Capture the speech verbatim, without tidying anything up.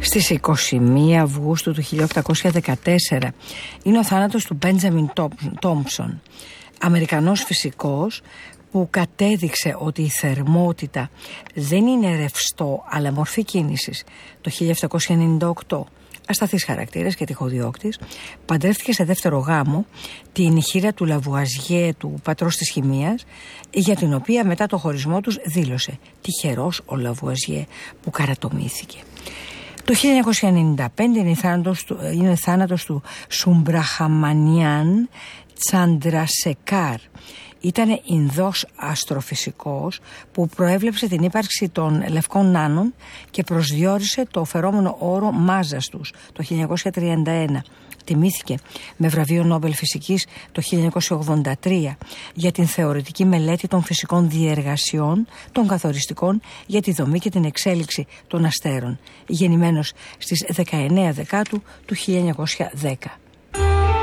Στις είκοσι μία Αυγούστου του χίλια οκτακόσια δεκατέσσερα είναι ο θάνατος του Μπέντζαμιν Τόμψον, Αμερικανός φυσικός που κατέδειξε ότι η θερμότητα δεν είναι ρευστό αλλά μορφή κίνησης. Το χίλια επτακόσια ενενήντα οκτώ, ασταθής χαρακτήρας και τυχοδιώκτης, παντρεύτηκε σε δεύτερο γάμο την χείρα του Λαβουαζιέ, του πατρός της χημείας, για την οποία μετά το χωρισμό τους δήλωσε «Τυχερός ο Λαβουαζιέ που καρατομήθηκε». Το χίλια εννιακόσια ενενήντα πέντε είναι, θάνατος του, είναι θάνατος του Σουμπραχαμανιάν Τσαντρασεκάρ. Ήταν Ινδός αστροφυσικός που προέβλεψε την ύπαρξη των λευκών νάνων και προσδιορίσε το φερόμενο όρο μάζας τους το χίλια εννιακόσια τριάντα ένα. Τιμήθηκε με βραβείο Νόμπελ Φυσικής το χίλια εννιακόσια ογδόντα τρία για την θεωρητική μελέτη των φυσικών διεργασιών των καθοριστικών για τη δομή και την εξέλιξη των αστέρων, γεννημένος στις δεκαεννέα Δεκάτου του χίλια εννιακόσια δέκα.